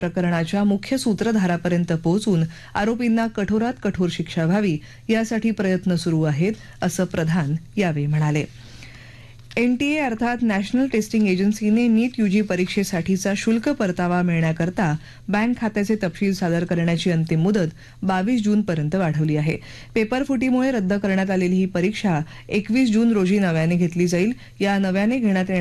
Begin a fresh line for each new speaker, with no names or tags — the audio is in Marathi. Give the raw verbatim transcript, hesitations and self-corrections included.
प्रकरणाच्या मुख्य सूत्रधारापर्यंत पोहोचून आरोपींना कठोरात कठोर शिक्षा व्हावी यासाठी प्रयत्न सुरू आहेत असं प्रधान यावेळी म्हणाले. एनटीए अर्थात नॅशनल टेस्टिंग एजन्सीने नीट यूजी परीक्षेसाठीचा शुल्क परतावा मिळण्याकरता बँक खात्याचे तपशील सादर करण्याची अंतिम मुदत बावीस जूनपर्यंत वाढवली आहे. पेपरफुटीमुळे रद्द करण्यात आलेली ही परीक्षा एकवीस जून रोजी नव्याने घेतली जाईल. या नव्याने घेण्यात येणाऱ्या